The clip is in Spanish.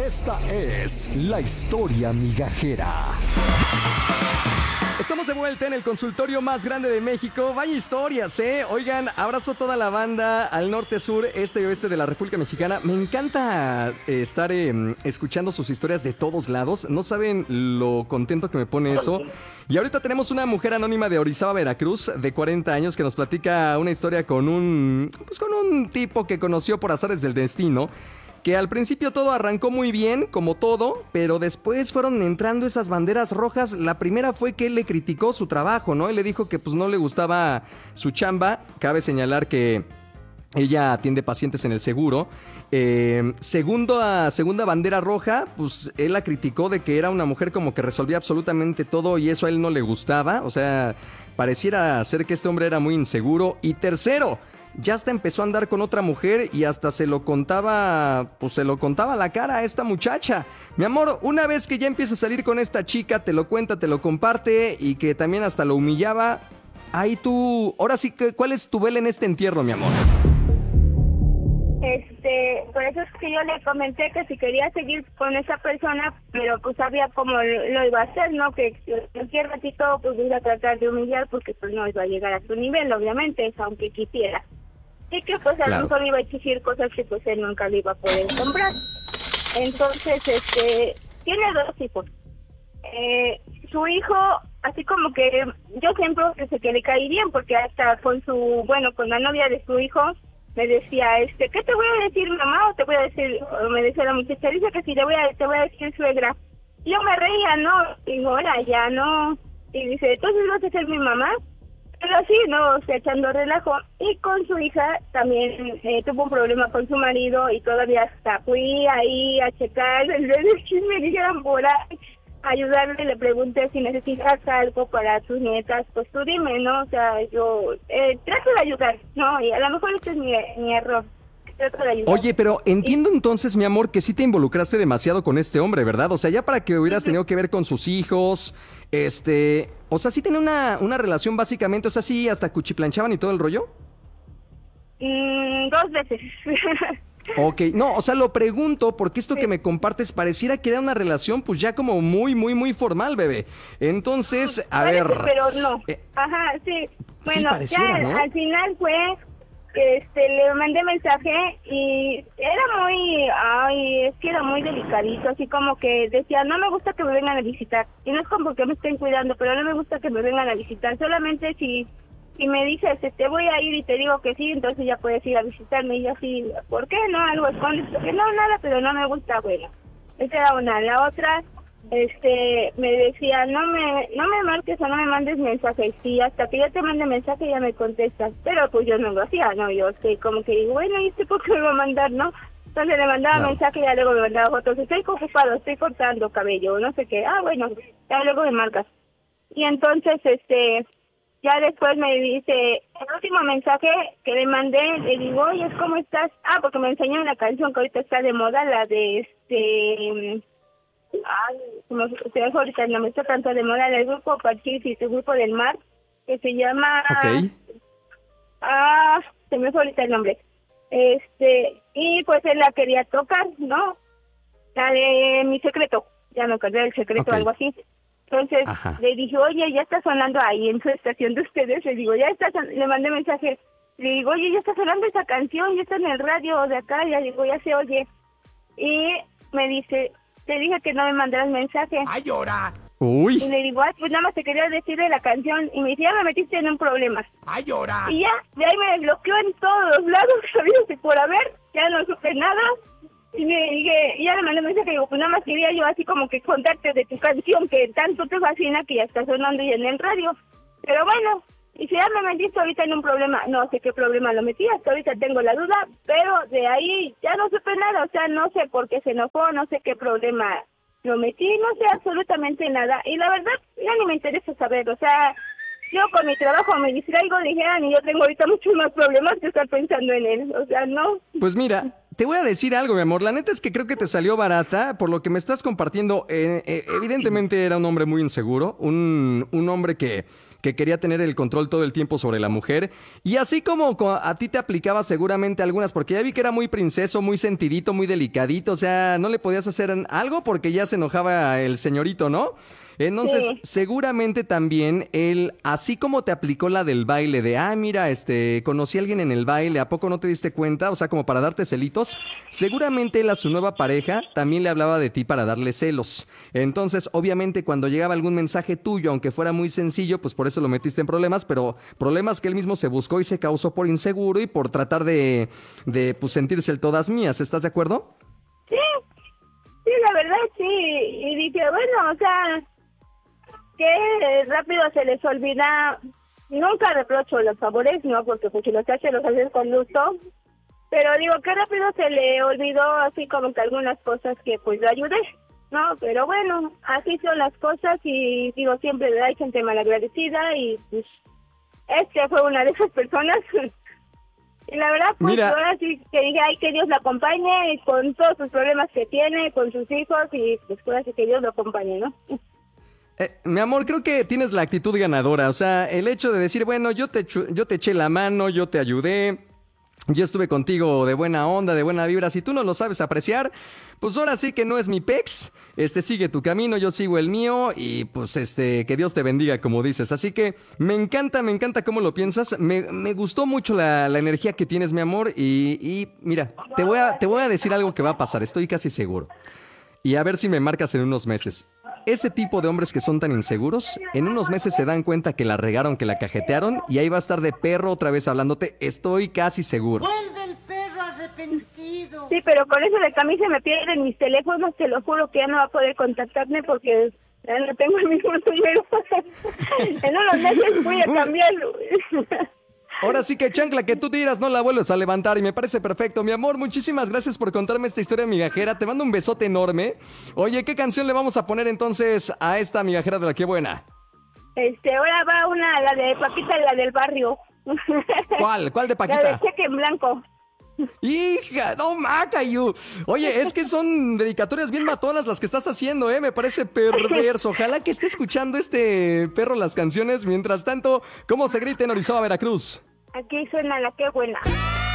Esta es la historia migajera. Estamos de vuelta en el consultorio más grande de México. Vaya historias, ¿eh? Oigan, abrazo a toda la banda al norte, sur, este y oeste de la República Mexicana. Me encanta estar escuchando sus historias de todos lados. No saben lo contento que me pone eso. Y ahorita tenemos una mujer anónima de Orizaba, Veracruz, de 40 años, que nos platica una historia con un tipo que conoció por azares del destino. Que al principio todo arrancó muy bien, como todo, pero después fueron entrando esas banderas rojas. La primera fue que él le criticó su trabajo, ¿no? Él le dijo que pues no le gustaba su chamba. Cabe señalar que ella atiende pacientes en el seguro. Segunda bandera roja, pues él la criticó de que era una mujer como que resolvía absolutamente todo y eso a él no le gustaba. O sea, pareciera ser que este hombre era muy inseguro. Y tercero, ya hasta empezó a andar con otra mujer y hasta se lo contaba a la cara a esta muchacha. Mi amor, una vez que ya empieza a salir con esta chica, te lo cuenta, te lo comparte y que también hasta lo humillaba. Ahí tú, ahora sí, ¿cuál es tu vela en este entierro, mi amor? Por eso es que yo le comenté que si quería seguir con esa persona, pero pues sabía cómo lo iba a hacer, ¿no? Que cualquier ratito pues iba a tratar de humillar porque pues no iba a llegar a su nivel, obviamente, aunque quisiera. Y que pues a lo mejor iba a exigir cosas que pues él nunca le iba a poder comprar. Entonces, tiene 2 hijos. Su hijo, así como que yo siempre pensé que le caí bien, porque hasta con la novia de su hijo, me decía, ¿qué te voy a decir, mamá? O me decía la muchacha, dice que si te voy a decir suegra. Y yo me reía, ¿no? Y digo, ahora ya no. Y dice, ¿entonces vas a ser mi mamá? Pero sí, ¿no? O sea, echando relajo. Y con su hija también tuvo un problema con su marido y todavía hasta fui ahí a checar el chisme, me dijeron por ahí, ayudarle, le pregunté si necesitas algo para tus nietas, pues tú dime, ¿no? O sea, yo trato de ayudar, ¿no? Y a lo mejor este es mi error. Trato de ayudar. Oye, pero entiendo entonces, mi amor, que sí te involucraste demasiado con este hombre, ¿verdad? O sea, ya para que hubieras tenido que ver con sus hijos, o sea, sí tenía una relación básicamente, o sea, sí hasta cuchiplanchaban y todo el rollo. 2 veces. Ok, no, o sea, lo pregunto porque esto que me compartes pareciera que era una relación pues ya como muy, muy, muy formal, bebé. Entonces, ver... Pero no. Ajá, sí. Bueno, sí pareciera, ya ¿no? al final fue... le mandé mensaje y es que era muy delicadito, así como que decía, no me gusta que me vengan a visitar, y no es como que me estén cuidando, pero no me gusta que me vengan a visitar, solamente si me dices, te voy a ir y te digo que sí, entonces ya puedes ir a visitarme, y yo así, ¿por qué? No, algo escondes, porque no, nada, pero no me gusta, bueno, esa era una. La otra, me decía, no me marques o no me mandes mensajes, sí, hasta que yo te mande mensaje ya me contestas, pero pues yo no lo hacía, no, yo como que digo, bueno, ¿y por qué me va a mandar, no? Entonces le mandaba mensaje y ya luego me mandaba fotos, estoy ocupado, estoy cortando cabello, no sé qué, bueno, ya luego me marcas. Y entonces, ya después me dice, el último mensaje que le mandé, le digo, oye, ¿cómo estás? Porque me enseñó una canción que ahorita está de moda, la de como se deja ahorita, no me está tanto de moda, del grupo Pachisi, el grupo del mar, que se llama... Ok. Se me fue ahorita el nombre. Y pues él la quería tocar, ¿no? La de Mi Secreto, ya me acordé del secreto, algo así. Entonces le dije, oye, ya está sonando ahí en su estación de ustedes, le digo, le mandé mensaje, le digo, oye, ya está sonando esa canción, ya está en el radio de acá, ya digo, ya se oye. Y me dice, te dije que no me mandaras mensaje. ¡Ay, llora! Uy. Y le digo, pues nada más te quería decir de la canción. Y me dice, ya me metiste en un problema. ¡Ay, llora! Y ya, de ahí me bloqueó en todos los lados, sabidos y por haber, ya no supe nada. Y me dije, y ya le mandé mensaje, digo, pues nada más quería yo así como que contarte de tu canción que tanto te fascina que ya está sonando ya en el radio. Pero bueno, y si ya me metiste ahorita en un problema, no sé qué problema lo metí, hasta ahorita tengo la duda, pero de ahí ya no supe nada, o sea, no sé por qué se enojó, no sé qué problema lo metí, no sé absolutamente nada, y la verdad ya ni me interesa saber, o sea, yo con mi trabajo me distraigo, dijeran, y yo tengo ahorita muchos más problemas que estar pensando en él, o sea, no. Pues mira, te voy a decir algo, mi amor. La neta es que creo que te salió barata por lo que me estás compartiendo. Evidentemente era un hombre muy inseguro, un hombre que que quería tener el control todo el tiempo sobre la mujer. Y así como a ti te aplicaba seguramente algunas, porque ya vi que era muy princeso, muy sentidito, muy delicadito, o sea, no le podías hacer algo porque ya se enojaba el señorito, ¿no? Entonces, Sí. seguramente también él, así como te aplicó la del baile, de, mira, conocí a alguien en el baile, ¿a poco no te diste cuenta? O sea, como para darte celitos, seguramente él a su nueva pareja también le hablaba de ti para darle celos. Entonces, obviamente, cuando llegaba algún mensaje tuyo, aunque fuera muy sencillo, pues por eso lo metiste en problemas, pero problemas que él mismo se buscó y se causó por inseguro y por tratar pues sentirse el todas mías, ¿estás de acuerdo? Sí, sí, la verdad sí. Y dije, bueno, o sea, qué rápido se les olvida. Nunca reprocho los favores, ¿no? Porque pues si los haces con gusto. Pero digo, qué rápido se le olvidó así como que algunas cosas que pues le ayudé, ¿no? Pero bueno, así son las cosas y digo, siempre hay gente malagradecida y pues fue una de esas personas. Y la verdad, pues Mira, ahora sí que dije, ay, que Dios la acompañe y con todos sus problemas que tiene, con sus hijos y pues ahora sí que Dios lo acompañe, ¿no? mi amor, creo que tienes la actitud ganadora. O sea, el hecho de decir, bueno, yo te eché la mano, yo te ayudé, yo estuve contigo de buena onda, de buena vibra. Si tú no lo sabes apreciar, pues ahora sí que no es mi pex. Sigue tu camino, yo sigo el mío y pues que Dios te bendiga, como dices. Así que me encanta cómo lo piensas. Me gustó mucho la energía que tienes, mi amor. Y mira, te voy a decir algo que va a pasar, estoy casi seguro. Y a ver si me marcas en unos meses. Ese tipo de hombres que son tan inseguros, en unos meses se dan cuenta que la regaron, que la cajetearon, y ahí va a estar de perro otra vez hablándote. Estoy casi seguro. Vuelve el perro arrepentido. Sí, pero con eso de que a mí se me pierden mis teléfonos, te lo juro que ya no va a poder contactarme porque ya no tengo el mismo número. En unos meses voy a cambiarlo. Ahora sí que chancla que tú tiras no la vuelves a levantar y me parece perfecto. Mi amor, muchísimas gracias por contarme esta historia migajera. Te mando un besote enorme. Oye, ¿qué canción le vamos a poner entonces a esta migajera de la que buena? Ahora va la de Paquita, la del barrio. ¿Cuál? ¿Cuál de La Paquita? de Cheque en Blanco. Hija, no Macayu. Oye, es que son dedicatorias bien matonas las que estás haciendo, ¿eh? Me parece perverso. Ojalá que esté escuchando este perro las canciones. Mientras tanto, ¿cómo se grita en Orizaba, Veracruz? Aquí suena la que buena.